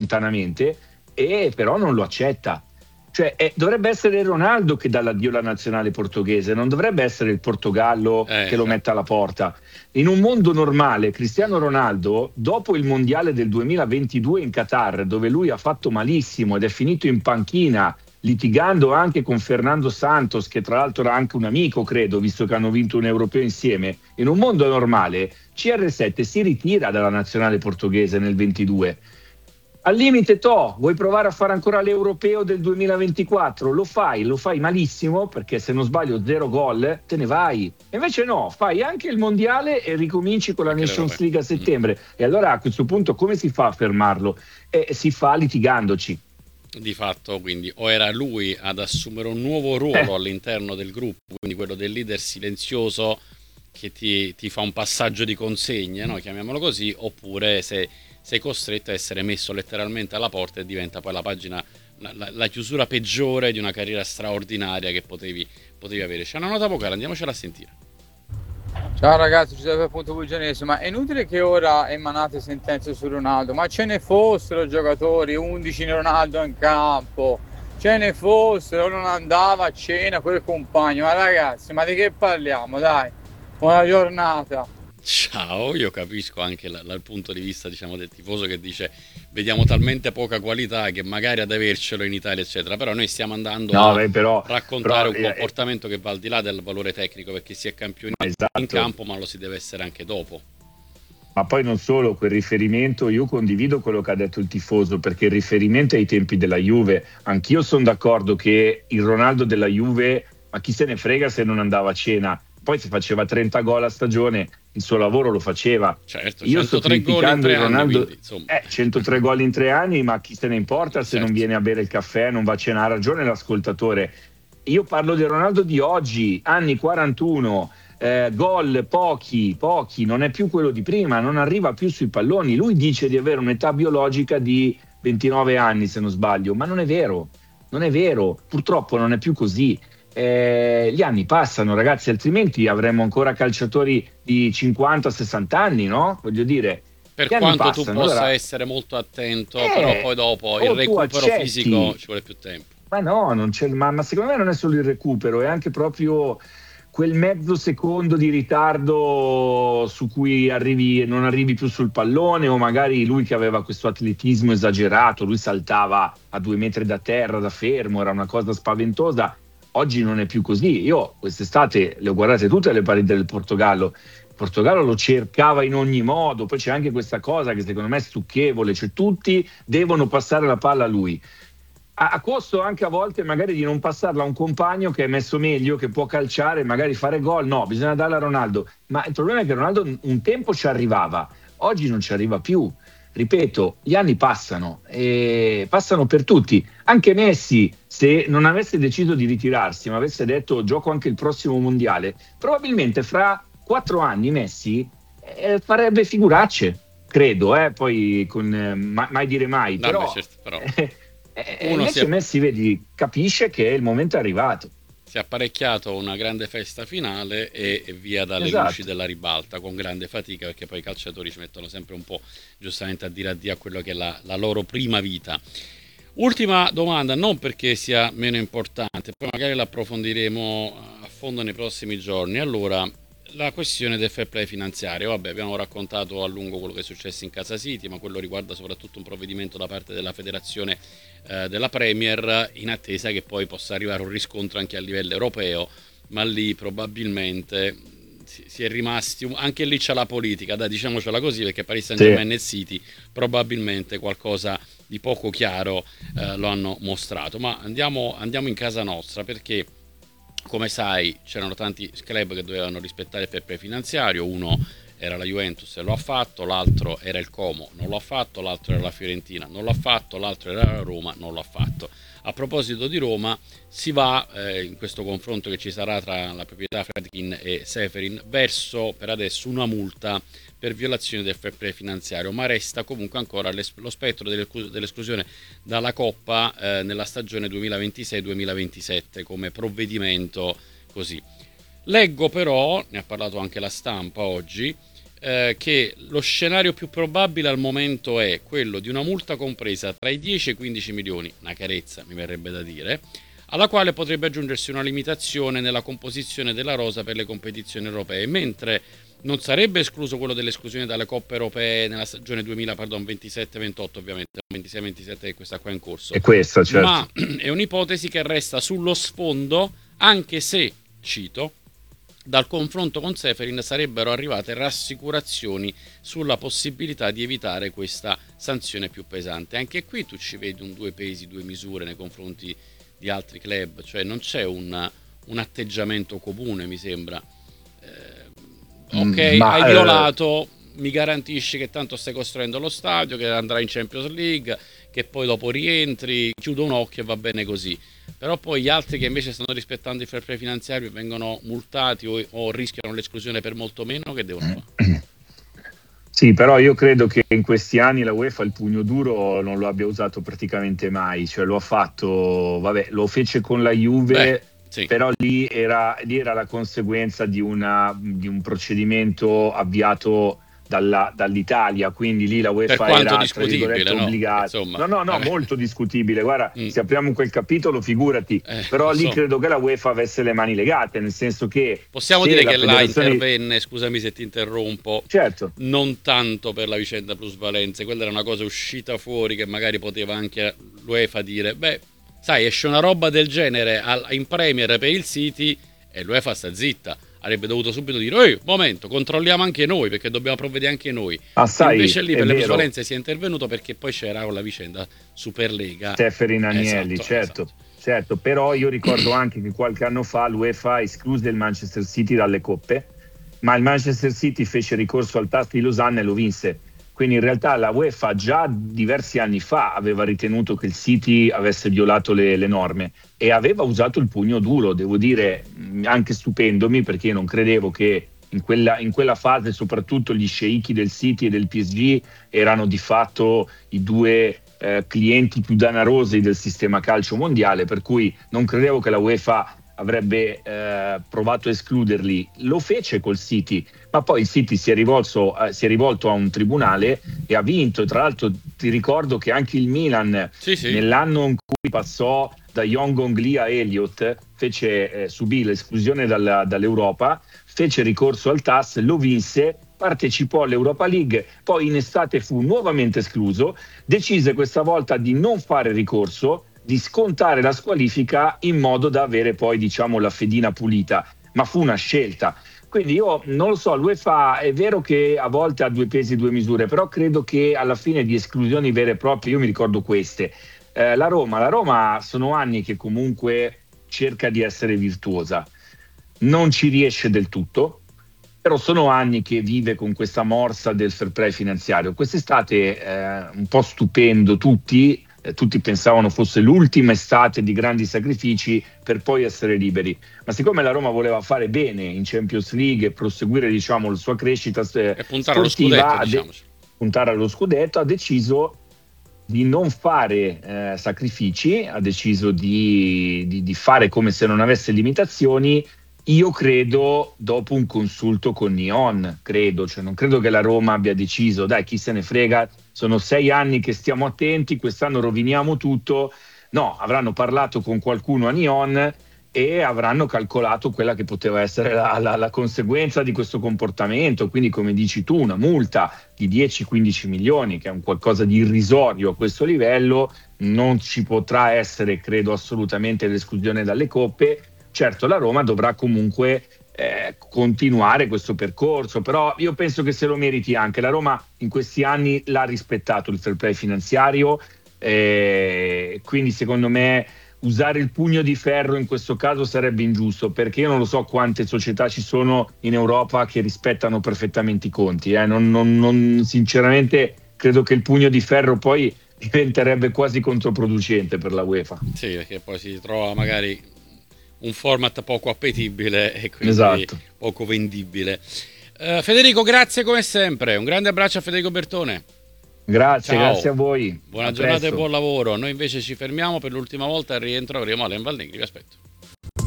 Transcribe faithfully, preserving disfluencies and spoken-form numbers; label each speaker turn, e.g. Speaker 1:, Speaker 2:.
Speaker 1: lontanamente, e però non lo accetta. Cioè eh, dovrebbe essere Ronaldo che dà l'addio alla nazionale portoghese, non dovrebbe essere il Portogallo
Speaker 2: Eh,
Speaker 1: che lo mette alla porta. In un mondo normale, Cristiano Ronaldo, dopo il mondiale del duemilaventidue in Qatar, dove lui ha fatto malissimo ed è finito in panchina, litigando anche con Fernando Santos, che tra l'altro era anche un amico, credo, visto che hanno vinto un europeo insieme, in un mondo normale C R sette si ritira dalla nazionale portoghese nel ventidue. Al limite, to, vuoi provare a fare ancora l'europeo del duemilaventiquattro? Lo fai, lo fai malissimo, perché se non sbaglio zero gol, te ne vai. E invece no, fai anche il mondiale e ricominci con la
Speaker 2: Anche
Speaker 1: Nations
Speaker 2: l'europeo.
Speaker 1: League a settembre. E allora a questo punto come si fa a fermarlo? Eh, si fa litigandoci.
Speaker 2: Di fatto, quindi, o era lui ad assumere un nuovo ruolo
Speaker 1: Eh.
Speaker 2: all'interno del gruppo, quindi quello del leader silenzioso che ti, ti fa un passaggio di consegne, no? Chiamiamolo così, oppure se sei costretto a essere messo letteralmente alla porta e diventa poi la pagina, la, la- la chiusura peggiore di una carriera straordinaria che potevi, potevi avere. C'è una nota vocale, andiamocela a sentire.
Speaker 3: Ciao ragazzi, Giuseppe appunto Bugianese, ma è inutile che ora emanate sentenze su Ronaldo, ma ce ne fossero giocatori, undici Ronaldo in campo, ce ne fossero, non andava a cena con il compagno, ma ragazzi, ma di che parliamo, dai, buona giornata.
Speaker 2: Ciao, io capisco anche la- dal punto di vista, diciamo, del tifoso che dice vediamo talmente poca qualità che magari ad avercelo in Italia eccetera, però noi stiamo andando
Speaker 1: No,
Speaker 2: a
Speaker 1: beh, però,
Speaker 2: raccontare
Speaker 1: però,
Speaker 2: un
Speaker 1: eh,
Speaker 2: comportamento che va al di là del valore tecnico, perché si è campioni
Speaker 1: eh,
Speaker 2: in
Speaker 1: esatto.
Speaker 2: campo ma lo si deve essere anche dopo.
Speaker 1: Ma poi non solo, quel riferimento, io condivido quello che ha detto il tifoso, perché il riferimento è ai tempi della Juve. Anch'io sono d'accordo che il Ronaldo della Juve, ma chi se ne frega se non andava a cena? Poi se faceva trenta gol a stagione, il suo lavoro lo faceva.
Speaker 2: Certo,
Speaker 1: Io sto
Speaker 2: centotré gol in
Speaker 1: criticando
Speaker 2: tre
Speaker 1: il
Speaker 2: anni,
Speaker 1: Ronaldo,
Speaker 2: quindi insomma.
Speaker 1: eh, centotré gol in tre anni, ma chi se ne importa se
Speaker 2: Certo.
Speaker 1: non viene a bere il caffè, non va a cena? Ha ragione l'ascoltatore. Io parlo del Ronaldo di oggi, anni quarantuno, eh, gol pochi, pochi, non è più quello di prima, non arriva più sui palloni. Lui dice di avere un'età biologica di ventinove anni, se non sbaglio, ma non è vero, non è vero, purtroppo non è più così. Eh, gli anni passano, ragazzi, altrimenti avremmo ancora calciatori di cinquanta sessanta anni, no? Voglio dire,
Speaker 2: Per
Speaker 1: gli anni
Speaker 2: quanto tu
Speaker 1: passano,
Speaker 2: possa
Speaker 1: allora,
Speaker 2: essere molto attento,
Speaker 1: eh,
Speaker 2: però poi dopo il
Speaker 1: o tu
Speaker 2: recupero
Speaker 1: accetti.
Speaker 2: fisico ci vuole più tempo.
Speaker 1: Ma no, non c'è, ma, ma secondo me non è solo il recupero, è anche proprio quel mezzo secondo di ritardo su cui arrivi, non arrivi più sul pallone, o magari lui che aveva questo atletismo esagerato, lui saltava a due metri da terra, da fermo, era una cosa spaventosa. Oggi non è più così. Io quest'estate le ho guardate tutte le partite del Portogallo. Il Portogallo lo cercava in ogni modo, poi c'è anche questa cosa che secondo me è stucchevole, cioè tutti devono passare la palla a lui. A, a costo anche a volte magari di non passarla a un compagno che è messo meglio, che può calciare, magari fare gol. No, bisogna darla a Ronaldo. Ma il problema è che Ronaldo un tempo ci arrivava, oggi non ci arriva più. Ripeto, gli anni passano e passano per tutti. Anche Messi, se non avesse deciso di ritirarsi, ma avesse detto gioco anche il prossimo mondiale, probabilmente fra quattro anni Messi eh, farebbe figuracce, credo, eh, poi con eh, ma- mai dire mai.
Speaker 2: No,
Speaker 1: però,
Speaker 2: beh, certo, però.
Speaker 1: eh, eh,
Speaker 2: Uno
Speaker 1: invece
Speaker 2: si è-
Speaker 1: Messi, vedi, capisce che il momento è arrivato.
Speaker 2: Si è apparecchiato una grande festa finale e, e via dalle
Speaker 1: Esatto.
Speaker 2: luci della ribalta con grande fatica, perché poi i calciatori ci mettono sempre un po' giustamente a dire addio a quello che è la, la loro prima vita. Ultima domanda, non perché sia meno importante, poi magari la approfondiremo a fondo nei prossimi giorni. Allora, la questione del fair play finanziario, vabbè, abbiamo raccontato a lungo quello che è successo in Casa City, ma quello riguarda soprattutto un provvedimento da parte della federazione eh, della Premier, in attesa che poi possa arrivare un riscontro anche a livello europeo, ma lì probabilmente si, si è rimasti, anche lì c'è la politica, dai, diciamocela così, perché Paris Saint-Germain
Speaker 1: Sì.
Speaker 2: e City probabilmente qualcosa di poco chiaro eh, lo hanno mostrato. Ma andiamo, andiamo in casa nostra, perché come sai c'erano tanti club che dovevano rispettare il fair play finanziario. Uno era la Juventus e lo ha fatto, l'altro era il Como, non lo ha fatto, l'altro era la Fiorentina, non l'ha fatto, l'altro era la Roma, non l'ha fatto. A proposito di Roma, si va eh, in questo confronto che ci sarà tra la proprietà Fredkin e Seferin verso per adesso una multa per violazione del fair play finanziario, ma resta comunque ancora lo spettro dell'esclusione dalla Coppa eh, nella stagione duemilaventisei duemilaventisette come provvedimento così. Leggo però, ne ha parlato anche la stampa oggi, eh, che lo scenario più probabile al momento è quello di una multa compresa tra i dieci e i quindici milioni, una carezza mi verrebbe da dire, alla quale potrebbe aggiungersi una limitazione nella composizione della rosa per le competizioni europee, mentre non sarebbe escluso quello dell'esclusione dalle coppe europee nella stagione duemila, pardon, ventisette ventotto ovviamente, ventisei ventisette è questa qua in corso.
Speaker 1: È questa, certo.
Speaker 2: Ma è un'ipotesi che resta sullo sfondo, anche se, cito, dal confronto con Ceferin sarebbero arrivate rassicurazioni sulla possibilità di evitare questa sanzione più pesante. Anche qui tu ci vedi un due pesi, due misure nei confronti di altri club, cioè non c'è un, un atteggiamento comune, mi sembra. Ok,
Speaker 1: Ma,
Speaker 2: hai
Speaker 1: eh...
Speaker 2: violato, mi garantisci che tanto stai costruendo lo stadio, che andrai in Champions League, che poi dopo rientri, chiudo un occhio e va bene così. Però poi gli altri che invece stanno rispettando il fair play finanziario vengono multati o, o rischiano l'esclusione per molto meno, che devono fare?
Speaker 1: Sì, però io credo che in questi anni la UEFA il pugno duro non lo abbia usato praticamente mai, cioè lo ha fatto, vabbè, lo fece con la Juve. Beh. Sì. Però lì era, lì era la conseguenza di, una, di un procedimento avviato dalla, dall'Italia, quindi lì la UEFA era tra virgolette
Speaker 2: no?
Speaker 1: obbligata.
Speaker 2: Insomma,
Speaker 1: no, no, no, vabbè. Molto discutibile. Guarda, mm. se apriamo quel capitolo, figurati. Eh, però lì so. credo che la UEFA avesse le mani legate, nel senso che
Speaker 2: possiamo dire che là intervenne, scusami se ti interrompo,
Speaker 1: certo.
Speaker 2: non tanto per la vicenda plusvalenze, quella era una cosa uscita fuori che magari poteva anche l'UEFA dire, beh, sai, esce una roba del genere in Premier per il City e l'UEFA sta zitta. Avrebbe dovuto subito dire, ehi, momento, controlliamo anche noi perché dobbiamo provvedere anche noi.
Speaker 1: Ah, sai,
Speaker 2: invece lì per le plusvalenze si è intervenuto perché poi c'era con la vicenda Superlega.
Speaker 1: Ceferin Agnelli, esatto, certo, esatto. certo. Però io ricordo anche che qualche anno fa l'UEFA escluse il Manchester City dalle coppe, ma il Manchester City fece ricorso al T A S di Losanna e lo vinse. Quindi in realtà la UEFA già diversi anni fa aveva ritenuto che il City avesse violato le, le norme e aveva usato il pugno duro, devo dire, anche stupendomi, perché io non credevo che in quella, in quella fase soprattutto gli sceicchi del City e del P S G erano di fatto i due eh, clienti più danarosi del sistema calcio mondiale, per cui non credevo che la UEFA avrebbe eh, provato a escluderli. Lo fece col City, ma poi il City si è, rivolto, eh, si è rivolto a un tribunale e ha vinto. Tra l'altro ti ricordo che anche il Milan
Speaker 2: sì, sì.
Speaker 1: nell'anno in cui passò da Yong-Gongli a Elliott fece, eh, subì l'esclusione dalla, dall'Europa, fece ricorso al T A S, lo vinse, partecipò all'Europa League, poi in estate fu nuovamente escluso, decise questa volta di non fare ricorso, di scontare la squalifica in modo da avere poi, diciamo, la fedina pulita, ma fu una scelta. Quindi io non lo so, l'UEFA è vero che a volte ha due pesi e due misure, però credo che alla fine di esclusioni vere e proprie, io mi ricordo queste, eh, la Roma, la Roma sono anni che comunque cerca di essere virtuosa, non ci riesce del tutto, però sono anni che vive con questa morsa del fair play finanziario. Quest'estate eh, un po' stupendo tutti, Eh, tutti pensavano fosse l'ultima estate di grandi sacrifici per poi essere liberi, ma siccome la Roma voleva fare bene in Champions League e proseguire, diciamo, la sua crescita eh,
Speaker 2: e puntare allo scudetto, de- diciamoci.
Speaker 1: puntare allo scudetto, ha deciso di non fare eh, sacrifici, ha deciso di, di, di fare come se non avesse limitazioni. Io credo dopo un consulto con Nyon, credo, cioè non credo che la Roma abbia deciso, dai, chi se ne frega, sono sei anni che stiamo attenti, quest'anno roviniamo tutto. No, avranno parlato con qualcuno a Nyon e avranno calcolato quella che poteva essere la, la, la conseguenza di questo comportamento, quindi come dici tu, una multa di dieci quindici milioni, che è un qualcosa di irrisorio a questo livello, non ci potrà essere, credo, assolutamente l'esclusione dalle coppe. Certo, la Roma dovrà comunque eh, continuare questo percorso, però io penso che se lo meriti anche. La Roma in questi anni l'ha rispettato il fair play finanziario, eh, quindi secondo me usare il pugno di ferro in questo caso sarebbe ingiusto, perché io non lo so quante società ci sono in Europa che rispettano perfettamente i conti. Eh. Non, non, non, sinceramente credo che il pugno di ferro poi diventerebbe quasi controproducente per la UEFA.
Speaker 2: Sì, perché poi si trova magari un format poco appetibile e quindi
Speaker 1: esatto.
Speaker 2: poco vendibile. Uh, Federico, grazie come sempre. Un grande abbraccio a Federico Bertone.
Speaker 1: Grazie,
Speaker 2: Ciao.
Speaker 1: grazie a voi.
Speaker 2: Buona
Speaker 1: a
Speaker 2: giornata
Speaker 1: presto.
Speaker 2: e buon lavoro. Noi invece ci fermiamo per l'ultima volta, al rientro avremo Alain Valnegri. Vi aspetto.